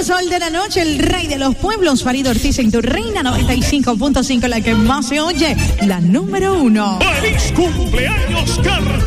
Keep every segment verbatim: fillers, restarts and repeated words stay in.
último sol de la noche, el rey de los pueblos, Farid Ortiz en tu Reina noventa y cinco punto cinco, la que más se oye, la número uno. ¡Feliz cumpleaños,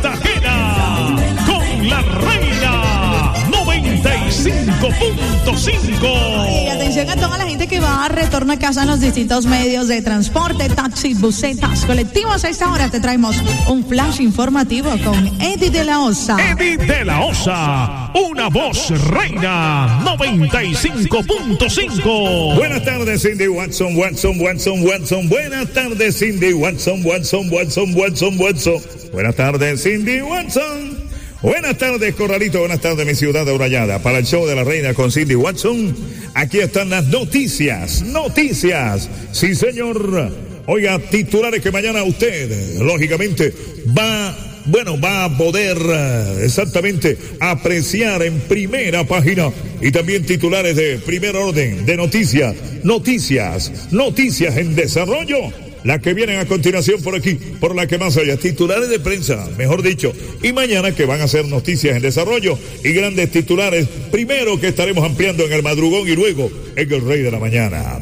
Cartagena! Con la Reina noventa y cinco punto cinco. Y atención a toda la gente que va a retorno a casa en los distintos medios de transporte, taxis, busetas, colectivos. A esta hora te traemos un flash informativo con Eddie de la Osa. Eddie de la Osa, una voz reina noventa y cinco punto cinco. Buenas tardes, Cindy Watson, Watson, Watson, Watson. Buenas tardes, Cindy Watson, Watson, Watson, Watson, Watson. Buenas tardes, Cindy Watson. Buenas tardes, Corralito. Buenas tardes, mi ciudad de Urayada. Para el show de la Reina con Cindy Watson, aquí están las noticias. Noticias. Sí, señor. Oiga, titulares que mañana usted, lógicamente, va, bueno, va a poder uh, exactamente apreciar en primera página. Y también titulares de primer orden de noticias. Noticias. Noticias en desarrollo. Las que vienen a continuación por aquí, por la que más haya, titulares de prensa, mejor dicho, y mañana que van a ser noticias en desarrollo y grandes titulares, primero que estaremos ampliando en el madrugón y luego en el Rey de la Mañana.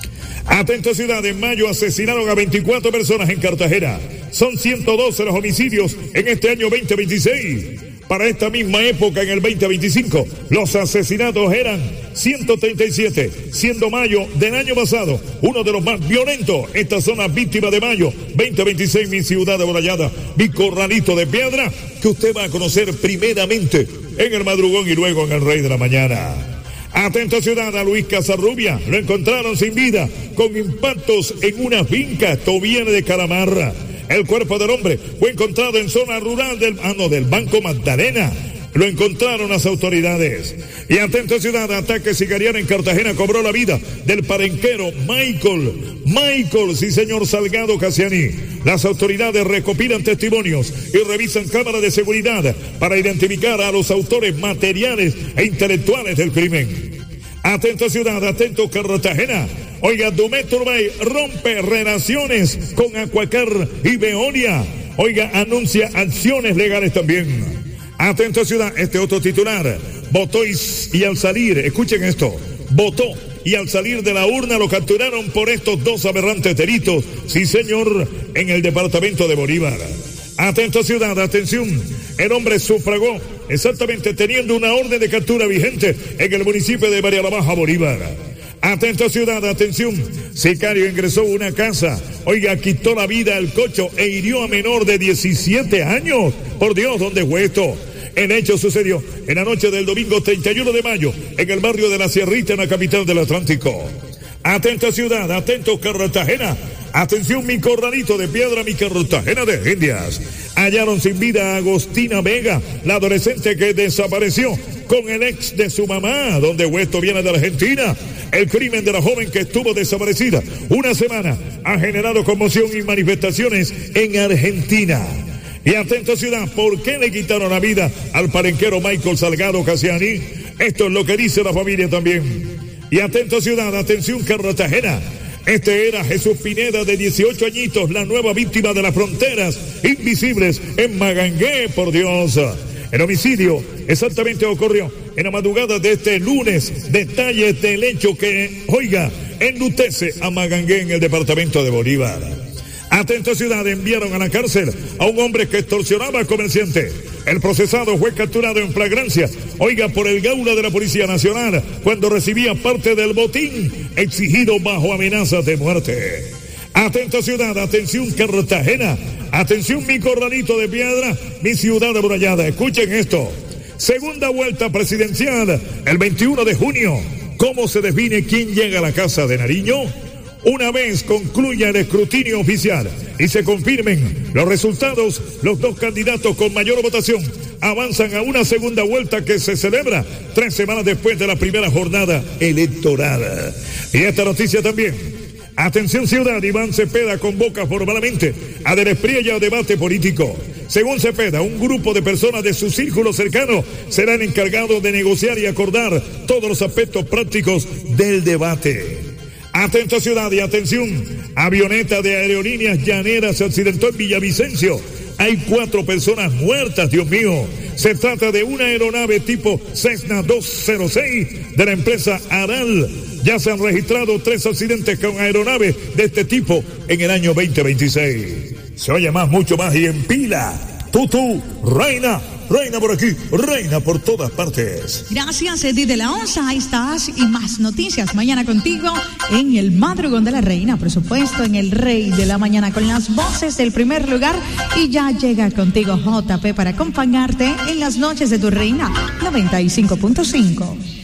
Atento ciudad, en mayo asesinaron a veinticuatro personas en Cartagena, son ciento doce los homicidios en este año veinte veintiséis. Para esta misma época, en el veinte veinticinco, los asesinatos eran ciento treinta y siete, siendo mayo del año pasado uno de los más violentos. Estas son las víctimas de mayo veinte veintiséis, mi ciudad de Borayada, mi Corralito de Piedra, que usted va a conocer primeramente en el madrugón y luego en el Rey de la Mañana. Atento ciudad, a Luis Casarrubia lo encontraron sin vida con impactos en una finca. Esto viene de Calamarra. El cuerpo del hombre fue encontrado en zona rural del, ah, no, del Banco Magdalena. Lo encontraron las autoridades. Y atento ciudad, ataque sicariano en Cartagena cobró la vida del parenquero Michael. Michael, sí señor, Salgado Casiani. Las autoridades recopilan testimonios y revisan cámaras de seguridad para identificar a los autores materiales e intelectuales del crimen. Atento ciudad, atento Cartagena. Oiga, Dumet Turbay rompe relaciones con Aquacar y Veolia. Oiga, anuncia acciones legales también. Atento ciudad, este otro titular. Votó y, y al salir, escuchen esto, votó y al salir de la urna lo capturaron por estos dos aberrantes delitos. Sí señor, en el departamento de Bolívar. Atento ciudad, atención, el hombre sufragó exactamente teniendo una orden de captura vigente en el municipio de María la Baja, Bolívar. Atento ciudad, atención, sicario ingresó a una casa, oiga, quitó la vida al cocho e hirió a menor de diecisiete años. Por Dios, ¿dónde fue esto? El hecho sucedió en la noche del domingo treinta y uno de mayo en el barrio de La Sierrita, en la capital del Atlántico. Atento ciudad, atento Cartagena. Atención, mi Corralito de Piedra, mi Cartagena de Indias. Hallaron sin vida a Agostina Vega, la adolescente que desapareció con el ex de su mamá, donde esto viene de Argentina. El crimen de la joven que estuvo desaparecida una semana ha generado conmoción y manifestaciones en Argentina. Y atento ciudad, ¿por qué le quitaron la vida al parenquero Michael Salgado Casiani? Esto es lo que dice la familia también. Y atento ciudad, atención Cartagena. Este era Jesús Pineda, de dieciocho añitos, la nueva víctima de las fronteras invisibles en Magangué, por Dios. El homicidio exactamente ocurrió en la madrugada de este lunes. Detalles del hecho que, oiga, enlutece a Magangué en el departamento de Bolívar. Atento ciudad, enviaron a la cárcel a un hombre que extorsionaba a comerciantes. El procesado fue capturado en flagrancia, oiga, por el Gaula de la Policía Nacional, cuando recibía parte del botín exigido bajo amenazas de muerte. Atento ciudad, atención Cartagena, atención mi Corralito de Piedra, mi ciudad amurallada. Escuchen esto, segunda vuelta presidencial el veintiuno de junio. ¿Cómo se define quién llega a la Casa de Nariño? Una vez concluya el escrutinio oficial y se confirmen los resultados, los dos candidatos con mayor votación avanzan a una segunda vuelta que se celebra tres semanas después de la primera jornada electoral. Y esta noticia también. Atención ciudad, Iván Cepeda convoca formalmente a Del Espriella a debate político. Según Cepeda, un grupo de personas de su círculo cercano serán encargados de negociar y acordar todos los aspectos prácticos del debate. Atento ciudad y atención, avioneta de Aerolíneas Llaneras se accidentó en Villavicencio. Hay cuatro personas muertas, Dios mío. Se trata de una aeronave tipo Cessna doscientos seis de la empresa Aral. Ya se han registrado tres accidentes con aeronaves de este tipo en el año veinte veintiséis. Se oye más, mucho más y en pila. Tutu, reina, reina por aquí, reina por todas partes. Gracias, Eddie de la Osa. Ahí estás y más noticias mañana contigo en el Madrugón de la Reina, por supuesto, en el Rey de la Mañana con las voces del primer lugar. Y ya llega contigo J P para acompañarte en las noches de tu reina noventa y cinco punto cinco.